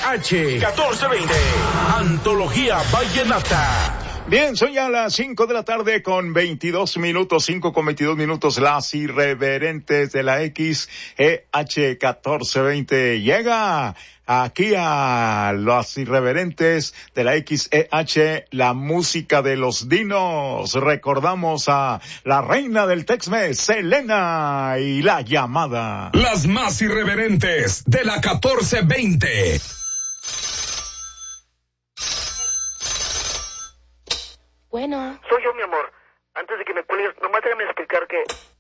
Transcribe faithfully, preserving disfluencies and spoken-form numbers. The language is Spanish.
H catorce veinte, Antología Vallenata. Bien, son ya las cinco de la tarde con veintidós minutos, cinco con veintidós minutos, las irreverentes de la X E H catorce veinte. Llega aquí a las irreverentes de la X E H, la música de los dinos. Recordamos a la reina del Tex-Mex, Selena, y La Llamada. Las más irreverentes de la catorce veinte. Bueno. Soy yo, mi amor. Antes de que me cuelgues, nomás déjame explicar que